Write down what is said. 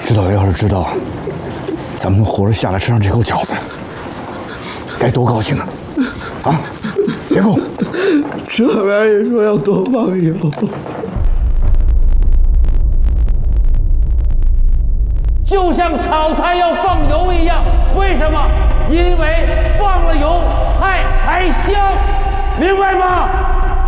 知道要是知道咱们能活着下来吃上这口饺子，该多高兴啊！啊，别哭。 这边也说要多放油。 就像炒菜要放油一样，为什么？因为放了油，菜才香，明白吗？